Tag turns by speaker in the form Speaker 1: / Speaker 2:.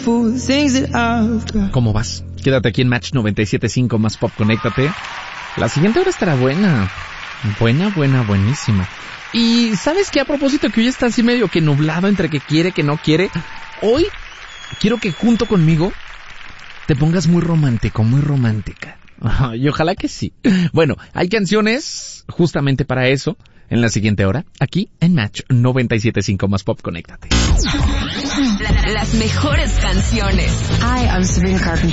Speaker 1: ¿Cómo vas? Quédate aquí en Match 97.5 más pop, conéctate. La siguiente hora estará buena. Buenísima. Y ¿sabes qué? A propósito que hoy está así medio que nublado entre que quiere, que no quiere. Hoy quiero que junto conmigo te pongas muy romántico, muy romántica. Y ojalá que sí. Bueno, hay canciones justamente para eso en la siguiente hora, aquí en Match 97.5 más pop, conéctate.
Speaker 2: Las mejores canciones.
Speaker 3: Hi, I'm Sabrina Carpenter.